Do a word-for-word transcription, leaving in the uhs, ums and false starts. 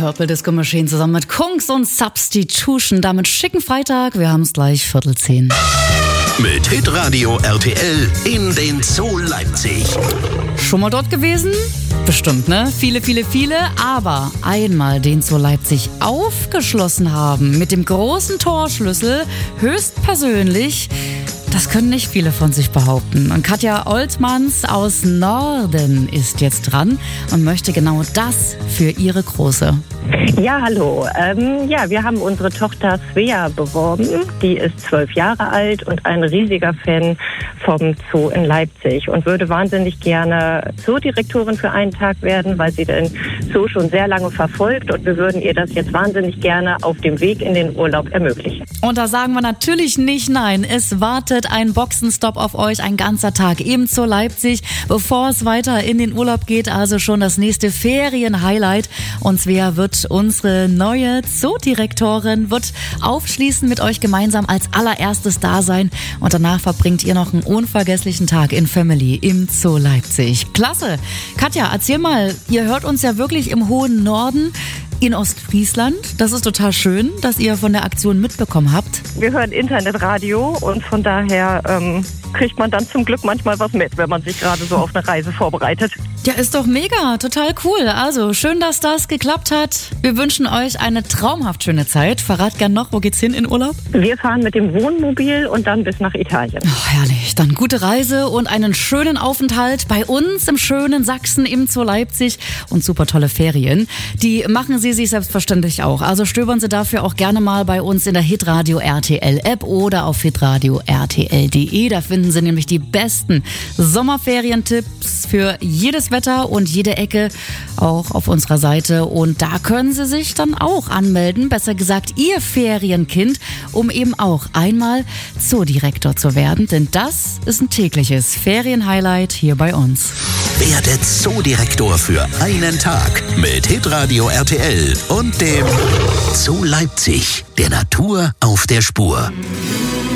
Purple Disco Machine zusammen mit Kungs und Substitution. Damit schicken Freitag. Wir haben es gleich Viertel zehn. Mit Hitradio R T L in den Zoo Leipzig. Schon mal dort gewesen? Bestimmt, ne? Viele, viele, viele. Aber einmal den Zoo Leipzig aufgeschlossen haben mit dem großen Torschlüssel, höchstpersönlich, das können nicht viele von sich behaupten. Und Katja Oltmanns aus Norden ist jetzt dran und möchte genau das für ihre Große. Ja, hallo. Ähm, ja, wir haben unsere Tochter Svea beworben. Die ist zwölf Jahre alt und ein riesiger Fan vom Zoo in Leipzig und würde wahnsinnig gerne Zoodirektorin für einen Tag werden, weil sie den Zoo schon sehr lange verfolgt und wir würden ihr das jetzt wahnsinnig gerne auf dem Weg in den Urlaub ermöglichen. Und da sagen wir natürlich nicht nein. Es wartet ein Boxenstopp auf euch, ein ganzer Tag im Zoo Leipzig, bevor es weiter in den Urlaub geht, also schon das nächste Ferien-Highlight. Und Svea wird unsere neue Zoodirektorin, wird aufschließend mit euch gemeinsam als allererstes da sein und danach verbringt ihr noch einen unvergesslichen Tag in Family im Zoo Leipzig. Klasse! Katja, erzähl mal, ihr hört uns ja wirklich im hohen Norden in Ostfriesland. Das ist total schön, dass ihr von der Aktion mitbekommen habt. Wir hören Internetradio und von daher ähm, kriegt man dann zum Glück manchmal was mit, wenn man sich gerade so auf eine Reise vorbereitet. Ja, ist doch mega, total cool. Also schön, dass das geklappt hat. Wir wünschen euch eine traumhaft schöne Zeit. Verrat gern noch, wo geht's hin in Urlaub? Wir fahren mit dem Wohnmobil und dann bis nach Italien. Oh, herrlich. Dann gute Reise und einen schönen Aufenthalt bei uns im schönen Sachsen im Zoo Leipzig und super tolle Ferien. Die machen Sie sich selbstverständlich auch. Also stöbern Sie dafür auch gerne mal bei uns in der Hitradio R T L App oder auf hitradio r t l punkt d e. Da finden Sie nämlich die besten Sommerferientipps für jedes Wetter und jede Ecke auch auf unserer Seite. Und da können Sie sich dann auch anmelden, besser gesagt Ihr Ferienkind, um eben auch einmal Zoodirektor zu werden. Denn das ist ein tägliches Ferienhighlight hier bei uns. Werde Zoodirektor für einen Tag mit Hitradio R T L und dem Zoo Leipzig, der Natur auf der Spur.